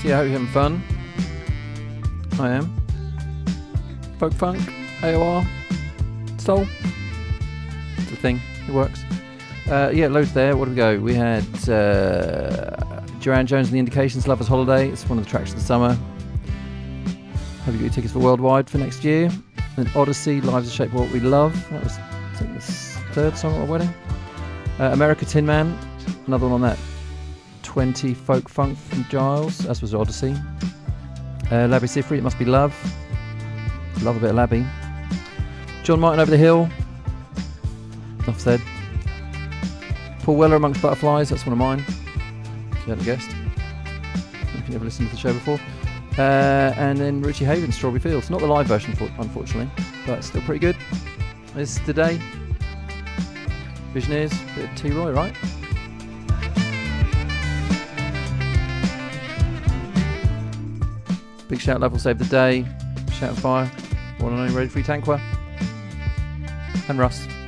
Casey, I hope you're having fun. I am. Folk funk, AOR, soul. It's a thing. It works. Yeah, loads there. What do we go? We had Joanne Jones and the Indications, Lover's Holiday. It's one of the tracks of the summer. Have you got your tickets for Worldwide for next year? Then Odyssey, Lives Are Shaped by What We Love. That was, I think, the third song at our wedding. America Tin Man, another one on that 20 folk funk from Giles, as was Odyssey. Labby Sifri, It Must Be Love. Love a bit of Labby. John Martin, Over the Hill. Enough said. Paul Weller, Amongst Butterflies, that's one of mine, if you hadn't guessed, if you never listened to the show before. And then Richie Haven, Strawberry Fields. Not the live version, unfortunately, but still pretty good. This is today. Visioneers, bit of T. Roy, right? Big shout, Love Will Save the Day. Shout and Fire. One and only Ready Free Tanqua. And Russ.